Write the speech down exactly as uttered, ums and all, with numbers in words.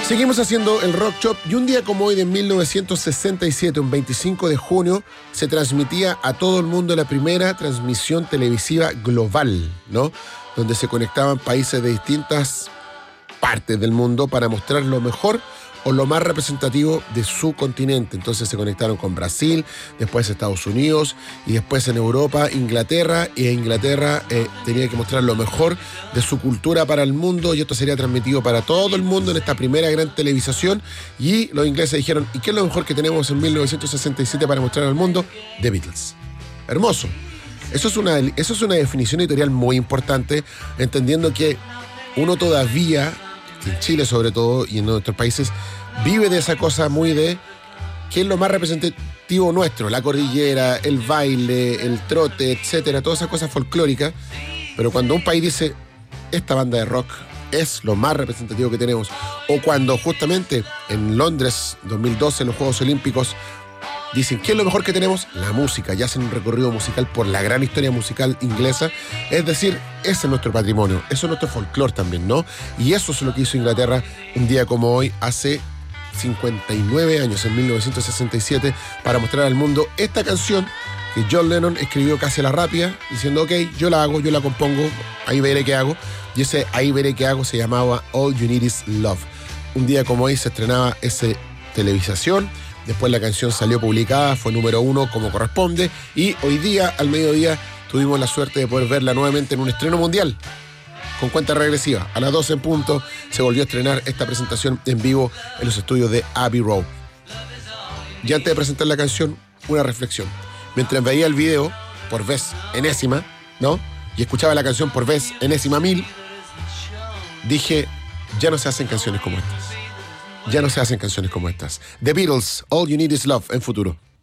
Seguimos haciendo el Rock Shop y un día como hoy de mil novecientos sesenta y siete, un veinticinco de junio, se transmitía a todo el mundo la primera transmisión televisiva global, ¿no? Donde se conectaban países de distintas partes del mundo para mostrar lo mejor o lo más representativo de su continente. Entonces se conectaron con Brasil, después Estados Unidos y después en Europa, Inglaterra, y en Inglaterra eh, tenía que mostrar lo mejor de su cultura para el mundo, y esto sería transmitido para todo el mundo en esta primera gran televisación. Y los ingleses dijeron, ¿y qué es lo mejor que tenemos en mil novecientos sesenta y siete para mostrar al mundo? The Beatles. Hermoso. Eso es una, eso es una definición editorial muy importante, entendiendo que uno todavía, en Chile sobre todo y en otros países, vive de esa cosa muy de qué es lo más representativo nuestro, la cordillera, el baile, el trote, etcétera, todas esas cosas folclóricas. Pero cuando un país dice, esta banda de rock es lo más representativo que tenemos, o cuando justamente en Londres dos mil doce, en los Juegos Olímpicos, dicen, ¿qué es lo mejor que tenemos? La música, y hacen un recorrido musical por la gran historia musical inglesa. Es decir, ese es nuestro patrimonio, eso es nuestro folclore también, ¿no? Y eso es lo que hizo Inglaterra un día como hoy, hace cincuenta y nueve años, en mil novecientos sesenta y siete, para mostrar al mundo esta canción que John Lennon escribió casi a la rápida, diciendo, ok, yo la hago, yo la compongo, ahí veré qué hago. Y ese ahí veré qué hago se llamaba All You Need Is Love. Un día como hoy se estrenaba esa televisación. Después la canción salió publicada, fue número uno como corresponde, y hoy día, al mediodía, tuvimos la suerte de poder verla nuevamente en un estreno mundial, con cuenta regresiva. A las doce en punto se volvió a estrenar esta presentación en vivo en los estudios de Abbey Road. Y antes de presentar la canción, una reflexión. Mientras veía el video, por vez enésima, ¿no? Y escuchaba la canción por vez enésima mil, dije, ya no se hacen canciones como estas. Ya no se hacen canciones como estas. The Beatles, All You Need Is Love, en Futuro.